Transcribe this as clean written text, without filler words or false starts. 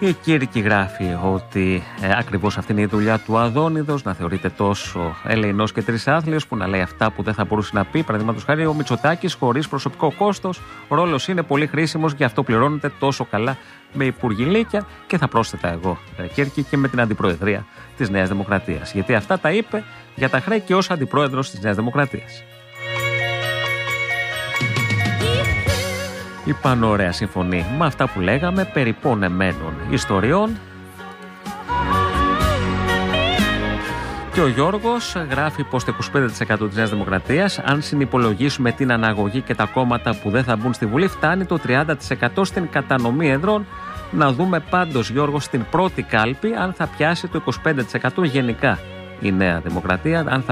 Η Κύρκη γράφει ότι ακριβώς αυτή είναι η δουλειά του Αδόνιδος, να θεωρείται τόσο ελεηνός και τρισάθλιος που να λέει αυτά που δεν θα μπορούσε να πει. Παραδείγματος χάρη, ο Μητσοτάκης χωρίς προσωπικό κόστος, ο ρόλος είναι πολύ χρήσιμος, γι' αυτό πληρώνεται τόσο καλά με υπουργηλίκια. Και θα πρόσθετα εγώ, Κύρκη, και με την αντιπροεδρία της Νέας Δημοκρατίας. Γιατί αυτά τα είπε για τα χρέη και ως αντιπρόεδρος της Νέας Δημοκρατίας. Η Πάνω ωραία συμφωνεί με αυτά που λέγαμε περί πονεμένων ιστοριών. Και ο Γιώργος γράφει πως το 25% της Νέας Δημοκρατίας, αν συνυπολογίσουμε την αναγωγή και τα κόμματα που δεν θα μπουν στη Βουλή, φτάνει το 30% στην κατανομή εδρών. Να δούμε πάντως, Γιώργο, στην πρώτη κάλπη αν θα πιάσει το 25% γενικά η Νέα Δημοκρατία, αν θα